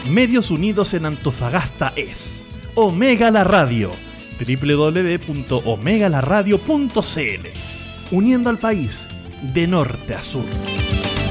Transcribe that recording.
Medios Unidos en Antofagasta es Omega la Radio, www.omegalaradio.cl, uniendo al país de norte a sur.